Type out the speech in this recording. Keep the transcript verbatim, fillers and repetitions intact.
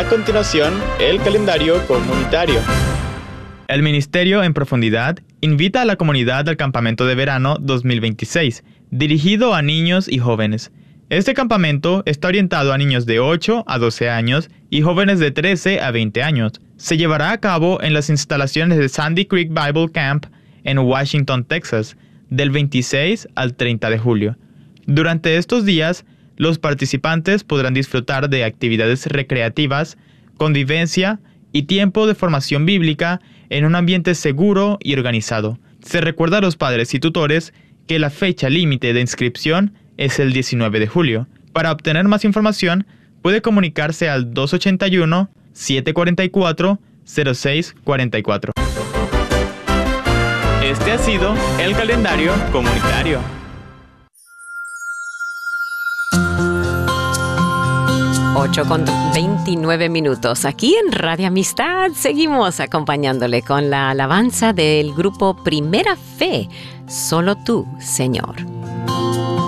continuación, el calendario comunitario. El Ministerio en Profundidad invita a la comunidad al campamento de verano dos mil veintiséis, dirigido a niños y jóvenes. Este campamento está orientado a niños de ocho a doce años y jóvenes de trece a veinte años. Se llevará a cabo en las instalaciones de Sandy Creek Bible Camp en Washington, Texas, del veintiséis al treinta de julio. Durante estos días, los participantes podrán disfrutar de actividades recreativas, convivencia y tiempo de formación bíblica en un ambiente seguro y organizado. Se recuerda a los padres y tutores que la fecha límite de inscripción es el diecinueve de julio. Para obtener más información, puede comunicarse al dos ocho uno, siete cuatro cuatro, cero seis cuatro cuatro. Este ha sido el calendario comunitario. ocho con veintinueve minutos. Aquí en Radio Amistad seguimos acompañándole con la alabanza del grupo Primera Fe. Solo tú, Señor.